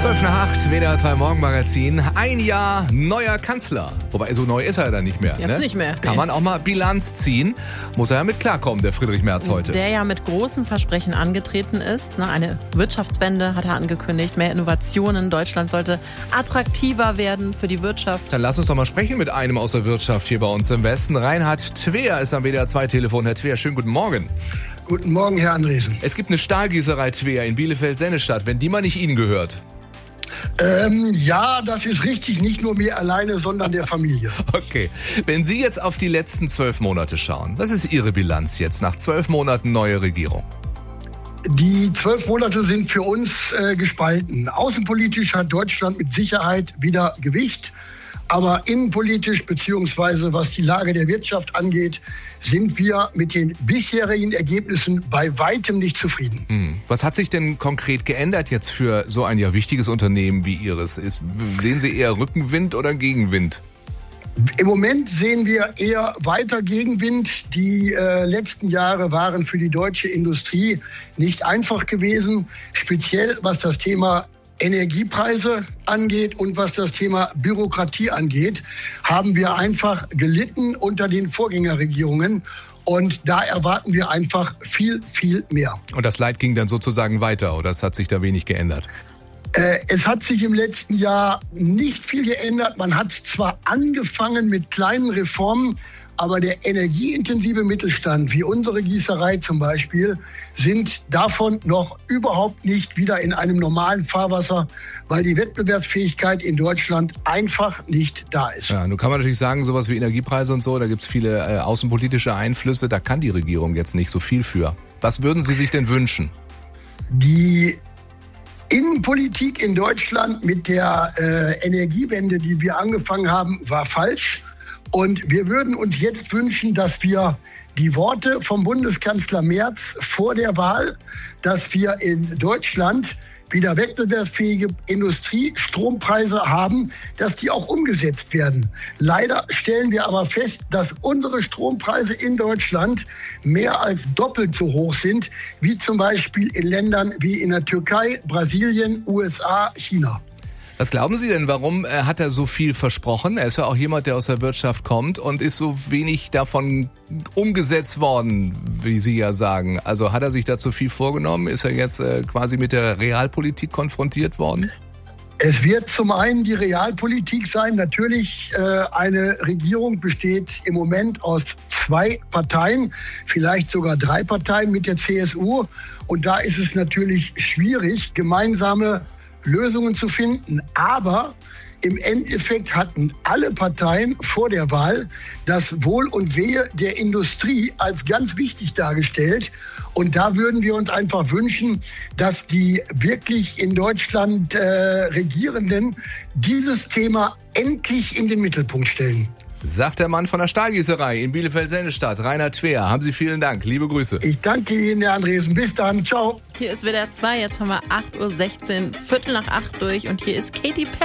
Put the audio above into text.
12:08, WDR 2 Morgenmagazin. Ein Jahr neuer Kanzler. Wobei, so neu ist er dann nicht mehr. Jetzt nicht mehr. Kann man auch mal Bilanz ziehen. Muss er ja mit klarkommen, der Friedrich Merz heute. Der ja mit großen Versprechen angetreten ist. Eine Wirtschaftswende hat er angekündigt. Mehr Innovationen. Deutschland sollte attraktiver werden für die Wirtschaft. Dann lass uns doch mal sprechen mit einem aus der Wirtschaft hier bei uns im Westen. Reinhard Twer ist am WDR 2 Telefon. Herr Twer, schönen guten Morgen. Guten Morgen, Herr Andresen. Es gibt eine Stahlgießerei Twer in Bielefeld-Sennestadt. Wenn die mal nicht Ihnen gehört. Ja, das ist richtig. Nicht nur mir alleine, sondern der Familie. Okay. Wenn Sie jetzt auf die letzten 12 Monate schauen, was ist Ihre Bilanz jetzt nach 12 Monaten neue Regierung? Die 12 Monate sind für uns gespalten. Außenpolitisch hat Deutschland mit Sicherheit wieder Gewicht. Aber innenpolitisch beziehungsweise was die Lage der Wirtschaft angeht, sind wir mit den bisherigen Ergebnissen bei weitem nicht zufrieden. Was hat sich denn konkret geändert jetzt für so ein ja wichtiges Unternehmen wie Ihres? Sehen Sie eher Rückenwind oder Gegenwind? Im Moment sehen wir eher weiter Gegenwind. Die letzten Jahre waren für die deutsche Industrie nicht einfach gewesen, speziell was das Thema Energiepreise angeht und was das Thema Bürokratie angeht, haben wir einfach gelitten unter den Vorgängerregierungen. Und da erwarten wir einfach viel, viel mehr. Und das Leid ging dann sozusagen weiter, oder es hat sich da wenig geändert? Es hat sich im letzten Jahr nicht viel geändert. Man hat zwar angefangen mit kleinen Reformen, aber der energieintensive Mittelstand, wie unsere Gießerei zum Beispiel, sind davon noch überhaupt nicht wieder in einem normalen Fahrwasser, weil die Wettbewerbsfähigkeit in Deutschland einfach nicht da ist. Ja, nun kann man natürlich sagen, sowas wie Energiepreise und so, da gibt's viele außenpolitische Einflüsse, da kann die Regierung jetzt nicht so viel für. Was würden Sie sich denn wünschen? Die Innenpolitik in Deutschland mit der Energiewende, die wir angefangen haben, war falsch. Und wir würden uns jetzt wünschen, dass wir die Worte vom Bundeskanzler Merz vor der Wahl, dass wir in Deutschland wieder wettbewerbsfähige Industriestrompreise haben, dass die auch umgesetzt werden. Leider stellen wir aber fest, dass unsere Strompreise in Deutschland mehr als doppelt so hoch sind, wie zum Beispiel in Ländern wie in der Türkei, Brasilien, USA, China. Was glauben Sie denn, warum hat er so viel versprochen? Er ist ja auch jemand, der aus der Wirtschaft kommt und ist so wenig davon umgesetzt worden, wie Sie ja sagen. Also hat er sich da zu viel vorgenommen? Ist er jetzt quasi mit der Realpolitik konfrontiert worden? Es wird zum einen die Realpolitik sein. Natürlich, eine Regierung besteht im Moment aus 2 Parteien, vielleicht sogar 3 Parteien mit der CSU. Und da ist es natürlich schwierig, gemeinsame Lösungen zu finden. Aber im Endeffekt hatten alle Parteien vor der Wahl das Wohl und Wehe der Industrie als ganz wichtig dargestellt. Und da würden wir uns einfach wünschen, dass die wirklich in Deutschland Regierenden dieses Thema endlich in den Mittelpunkt stellen. Sagt der Mann von der Stahlgießerei in Bielefeld-Sennestadt, Reinhard Twer. Haben Sie vielen Dank. Liebe Grüße. Ich danke Ihnen, Herr Andresen. Bis dann. Ciao. Hier ist WDR 2. Jetzt haben wir 8:16 Uhr, 7:45 durch. Und hier ist Katy Perry.